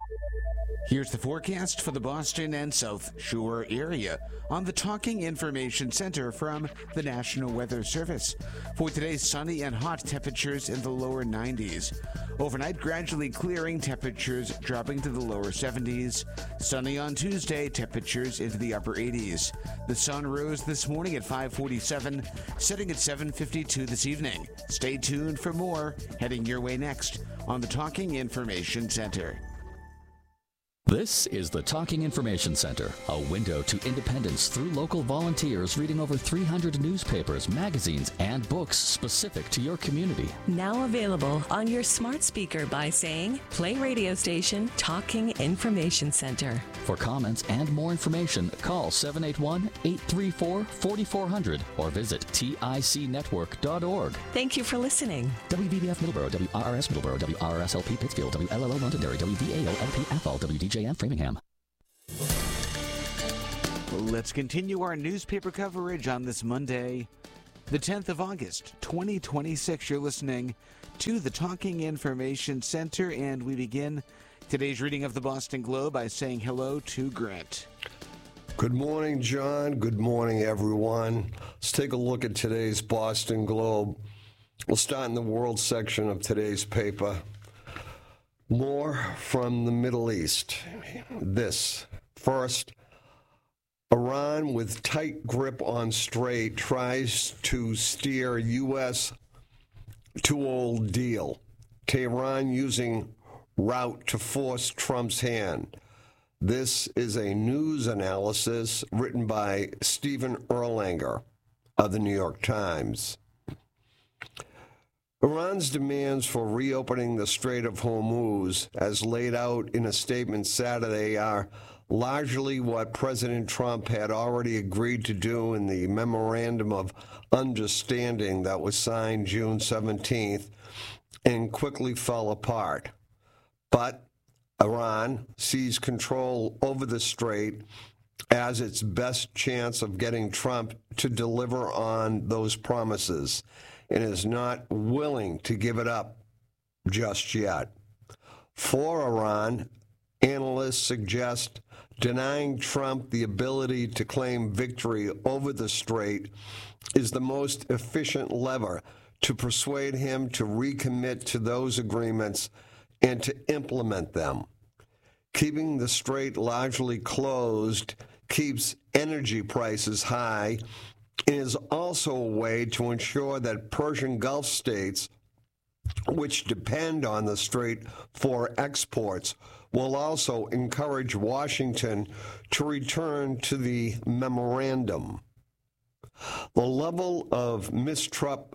Here's the forecast for the Boston and South Shore area on the Talking Information Center from the National Weather Service. For today's sunny and hot, temperatures in the lower 90s. Overnight, gradually clearing, temperatures dropping to the lower 70s. Sunny on Tuesday, temperatures into the upper 80s. The sun rose this morning at 5:47, setting at 7:52 this evening. Stay tuned for more heading your way next on the Talking Information Center. This is the Talking Information Center, a window to independence through local volunteers reading over 300 newspapers, magazines, and books specific to your community. Now available on your smart speaker by saying, play radio station Talking Information Center. For comments and more information, call 781-834-4400 or visit ticnetwork.org. Thank you for listening. WBBF Middleborough, WRRS Middleborough, WRSLP Pittsfield, WLLO Londonderry, WVAO-LP Athol, WDJM Framingham. Let's continue our newspaper coverage on this Monday, the 10th of August, 2026. You're listening to the Talking Information Center, and we begin today's reading of the Boston Globe by saying hello to Grant. Good morning, John. Good morning, everyone. Let's take a look at today's Boston Globe. We'll start in the world section of today's paper. More from the Middle East. This first, Iran with tight grip on Strait tries to steer U.S. two-old deal. Tehran using route to force Trump's hand. This is a news analysis written by Stephen Erlanger of the New York Times. Iran's demands for reopening the Strait of Hormuz, as laid out in a statement Saturday, are largely what President Trump had already agreed to do in the Memorandum of Understanding that was signed June 17th and quickly fell apart. But Iran sees control over the strait as its best chance of getting Trump to deliver on those promises, and is not willing to give it up just yet. For Iran, analysts suggest denying Trump the ability to claim victory over the strait is the most efficient lever to persuade him to recommit to those agreements and to implement them. Keeping the strait largely closed keeps energy prices high and is also a way to ensure that Persian Gulf states, which depend on the strait for exports, will also encourage Washington to return to the memorandum. The level of mistrust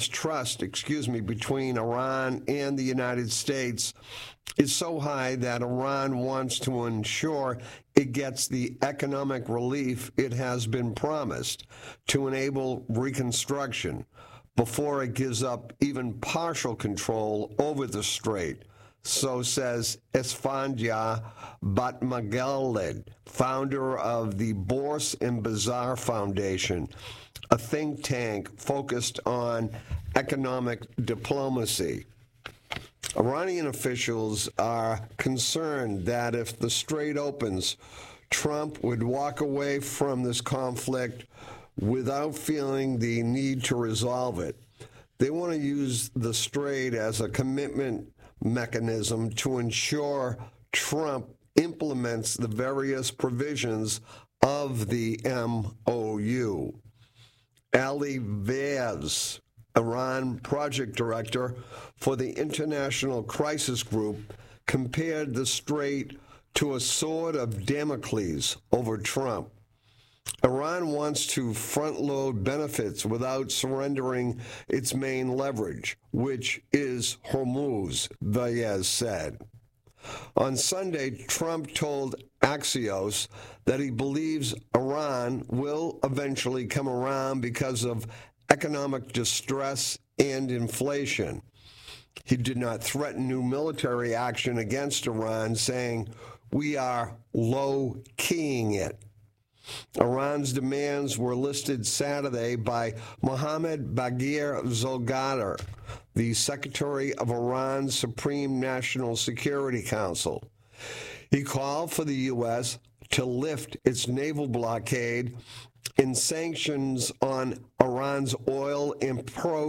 between Iran and the United States is so high that Iran wants to ensure it gets the economic relief it has been promised to enable reconstruction before it gives up even partial control over the strait. So says Esfandiar Batmagled, founder of the Bourse and Bazaar Foundation, a think tank focused on economic diplomacy. Iranian officials are concerned that if the strait opens, Trump would walk away from this conflict without feeling the need to resolve it. They want to use the strait as a commitment mechanism to ensure Trump implements the various provisions of the MOU. Ali Vaez, Iran project director for the International Crisis Group, compared the strait to a sword of Damocles over Trump. Iran wants to front-load benefits without surrendering its main leverage, which is Hormuz, Vaez said. On Sunday, Trump told Axios that he believes Iran will eventually come around because of economic distress and inflation. He did not threaten new military action against Iran, saying, "We are low-keying it." Iran's demands were listed Saturday by Mohammad Baghir the Secretary of Iran's Supreme National Security Council. He called for the U.S. to lift its naval blockade and sanctions on Iran's oil and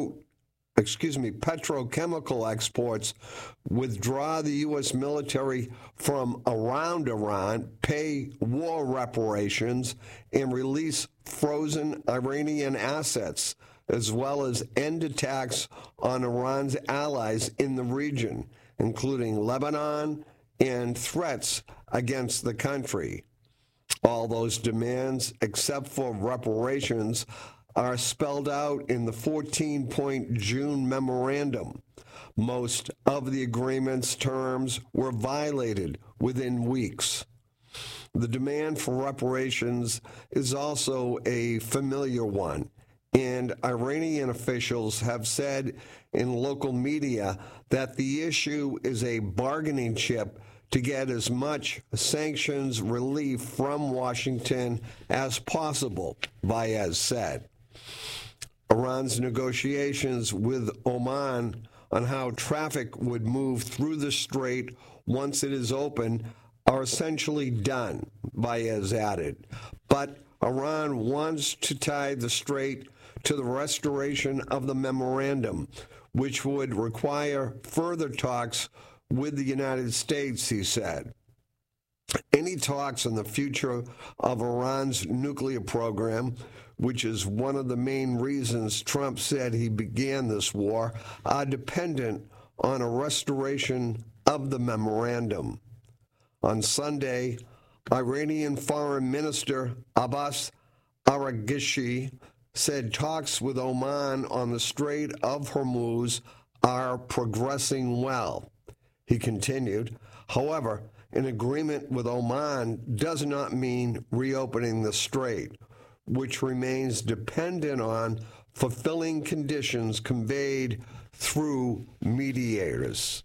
petrochemical exports, withdraw the U.S. military from around Iran, pay war reparations, and release frozen Iranian assets, as well as end attacks on Iran's allies in the region, including Lebanon, and threats against the country. All those demands, except for reparations, are spelled out in the 14-point June memorandum. Most of the agreement's terms were violated within weeks. The demand for reparations is also a familiar one, and Iranian officials have said in local media that the issue is a bargaining chip to get as much sanctions relief from Washington as possible, Baez said. Iran's negotiations with Oman on how traffic would move through the strait once it is open are essentially done, Baez added. But Iran wants to tie the strait to the restoration of the memorandum, which would require further talks with the United States, he said. Any talks on the future of Iran's nuclear program, which is one of the main reasons Trump said he began this war, are dependent on a restoration of the memorandum. On Sunday, Iranian Foreign Minister Abbas Araghchi said talks with Oman on the Strait of Hormuz are progressing well. He continued, however, an agreement with Oman does not mean reopening the strait, which remains dependent on fulfilling conditions conveyed through mediators.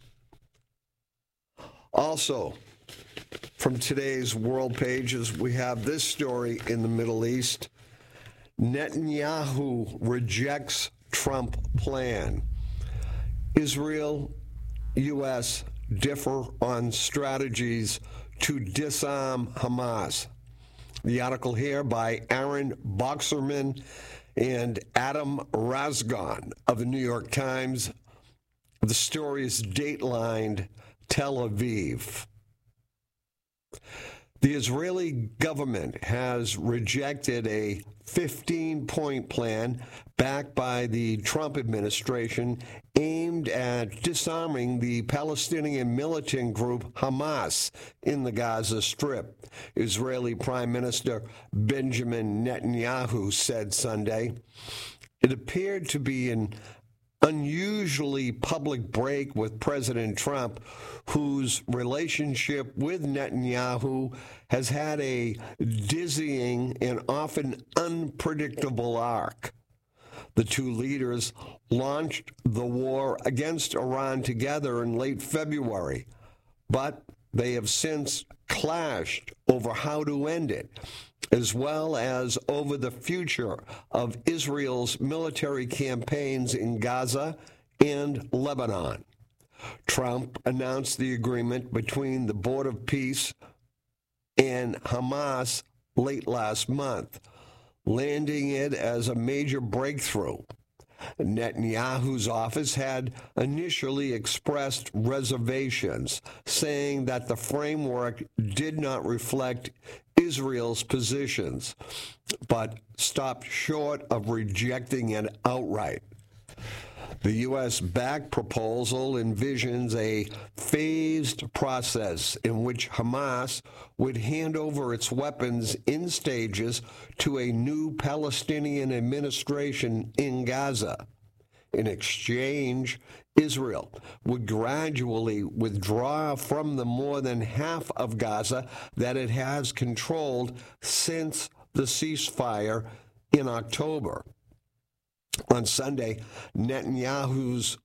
Also, from today's world pages, we have this story in the Middle East. Netanyahu rejects Trump plan. Israel, U.S. differ on strategies to disarm Hamas. The article here by Aaron Boxerman and Adam Razgon of the New York Times. The story is datelined Tel Aviv. The Israeli government has rejected a 15-point plan backed by the Trump administration aimed at disarming the Palestinian militant group Hamas in the Gaza Strip. Israeli Prime Minister Benjamin Netanyahu said Sunday. It appeared to be an unusually public break with President Trump, whose relationship with Netanyahu has had a dizzying and often unpredictable arc. The two leaders launched the war against Iran together in late February, but they have since clashed over how to end it, as well as over the future of Israel's military campaigns in Gaza and Lebanon. Trump announced the agreement between the Board of Peace and Hamas late last month, landing it as a major breakthrough. Netanyahu's office had initially expressed reservations, saying that the framework did not reflect Israel's positions, but stopped short of rejecting it outright. The U.S.-backed proposal envisions a phased process in which Hamas would hand over its weapons in stages to a new Palestinian administration in Gaza. In exchange, Israel would gradually withdraw from the more than half of Gaza that it has controlled since the ceasefire in October. On Sunday, Netanyahu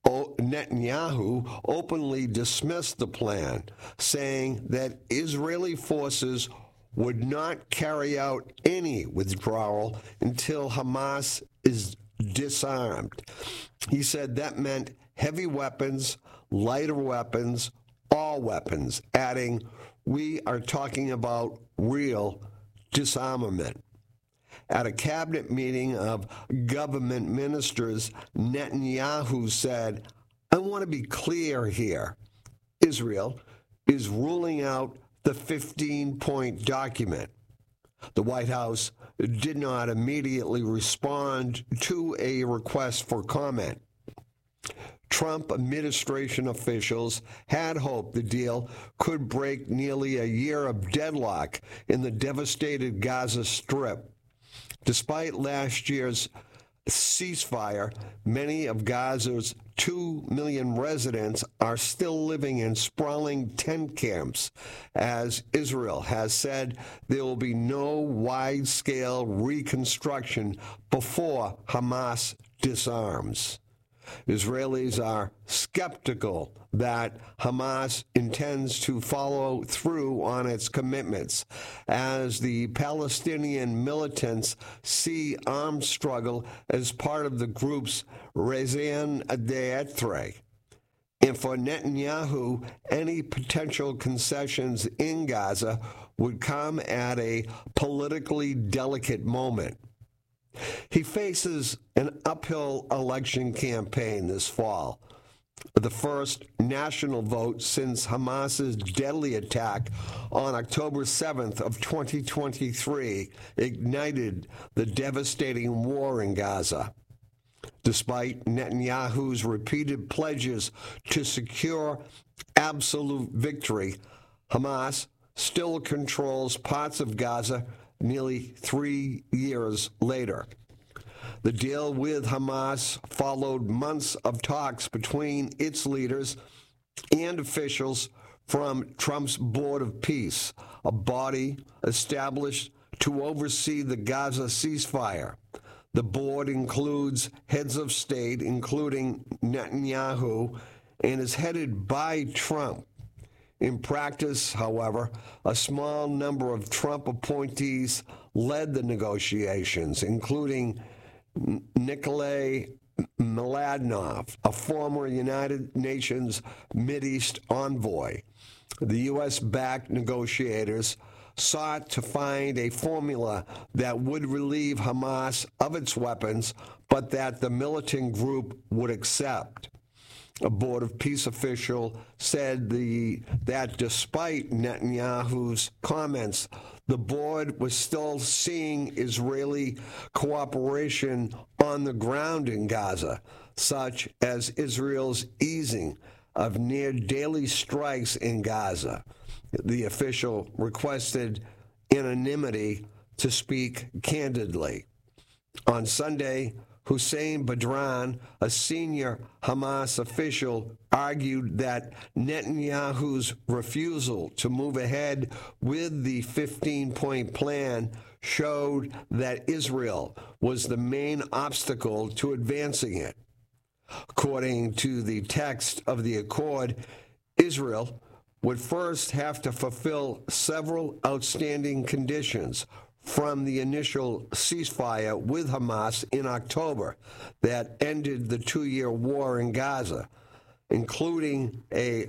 openly dismissed the plan, saying that Israeli forces would not carry out any withdrawal until Hamas is disarmed. He said that meant heavy weapons, lighter weapons, all weapons, adding, "We are talking about real disarmament." At a cabinet meeting of government ministers, Netanyahu said, "I want to be clear here. Israel is ruling out the 15-point document." The White House did not immediately respond to a request for comment. Trump administration officials had hoped the deal could break nearly a year of deadlock in the devastated Gaza Strip. Despite last year's ceasefire, many of Gaza's 2 million residents are still living in sprawling tent camps, as Israel has said there will be no wide-scale reconstruction before Hamas disarms. Israelis are skeptical that Hamas intends to follow through on its commitments, as the Palestinian militants see armed struggle as part of the group's raison d'etre. And for Netanyahu, any potential concessions in Gaza would come at a politically delicate moment. He faces an uphill election campaign this fall, the first national vote since Hamas's deadly attack on October 7th of 2023 ignited the devastating war in Gaza. Despite Netanyahu's repeated pledges to secure absolute victory, Hamas still controls parts of Gaza nearly 3 years later. The deal with Hamas followed months of talks between its leaders and officials from Trump's Board of Peace, a body established to oversee the Gaza ceasefire. The board includes heads of state, including Netanyahu, and is headed by Trump. In practice, however, a small number of Trump appointees led the negotiations, including Nikolay Mladenov, a former United Nations Mideast envoy. The U.S.-backed negotiators sought to find a formula that would relieve Hamas of its weapons, but that the militant group would accept. A Board of Peace official said that despite Netanyahu's comments, the board was still seeing Israeli cooperation on the ground in Gaza, such as Israel's easing of near-daily strikes in Gaza. The official requested anonymity to speak candidly. On Sunday, Hussein Badran, a senior Hamas official, argued that Netanyahu's refusal to move ahead with the 15-point plan showed that Israel was the main obstacle to advancing it. According to the text of the accord, Israel would first have to fulfill several outstanding conditions from the initial ceasefire with Hamas in October that ended the 2-year war in Gaza, including a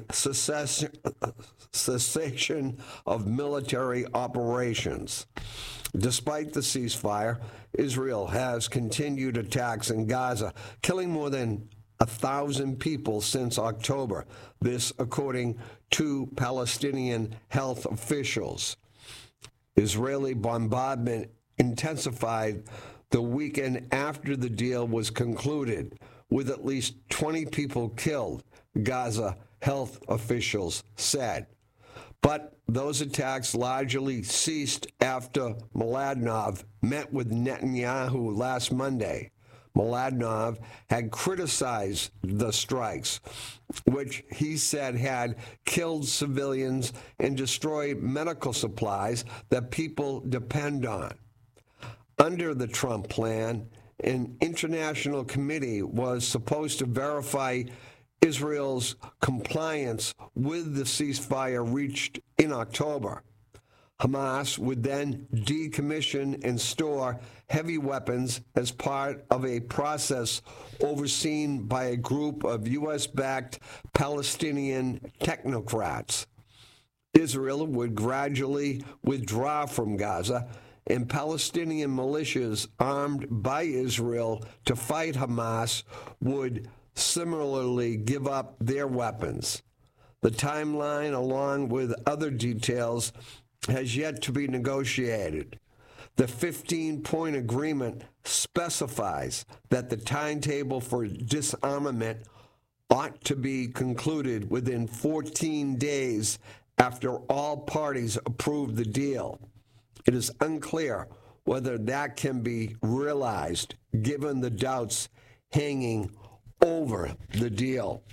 cessation of military operations. Despite the ceasefire, Israel has continued attacks in Gaza, killing more than 1,000 people since October. This, according to Palestinian health officials. Israeli bombardment intensified the weekend after the deal was concluded, with at least 20 people killed, Gaza health officials said. But those attacks largely ceased after Mladenov met with Netanyahu last Monday. Mladenov had criticized the strikes, which he said had killed civilians and destroyed medical supplies that people depend on. Under the Trump plan, an international committee was supposed to verify Israel's compliance with the ceasefire reached in October. Hamas would then decommission and store heavy weapons as part of a process overseen by a group of U.S.-backed Palestinian technocrats. Israel would gradually withdraw from Gaza, and Palestinian militias armed by Israel to fight Hamas would similarly give up their weapons. The timeline, along with other details, has yet to be negotiated. The 15-point agreement specifies that the timetable for disarmament ought to be concluded within 14 days after all parties approve the deal. It is unclear whether that can be realized, given the doubts hanging over the deal.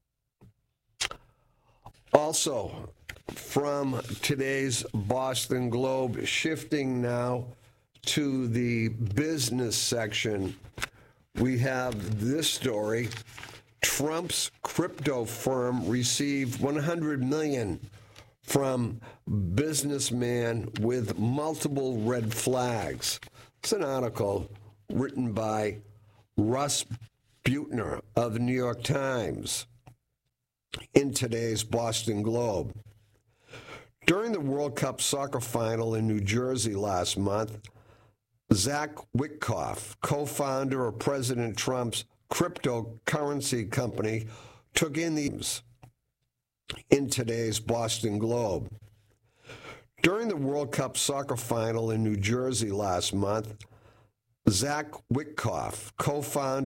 Also, from today's Boston Globe, shifting now to the business section, we have this story. Trump's crypto firm received $100 million from businessman with multiple red flags. It's an article written by Russ Buettner of the New York Times in today's Boston Globe. During the World Cup soccer final in New Jersey last month, Zach Witkoff, co-founder of President Trump's cryptocurrency company, took in the in today's Boston Globe. During the World Cup soccer final in New Jersey last month, Zach Witkoff, co-founder